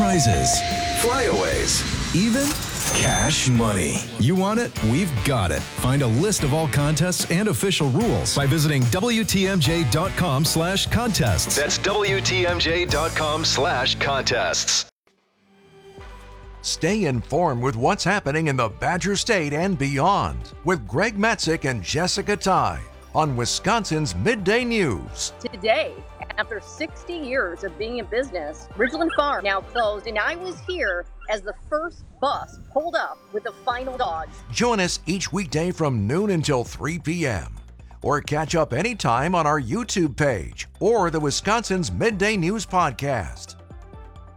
prizes, flyaways, even cash money. You want it? We've got it. Find a list of all contests and official rules by visiting WTMJ.com/contests. That's WTMJ.com/contests. Stay informed with what's happening in the Badger State and beyond with Greg Matzik and Jessica Ty on Wisconsin's Midday News. Today, after 60 years of being in business, Ridgeland Farm now closed, and I was here as the first bus pulled up with the final dogs. Join us each weekday from noon until 3 p.m. or catch up anytime on our YouTube page or the Wisconsin's Midday News podcast.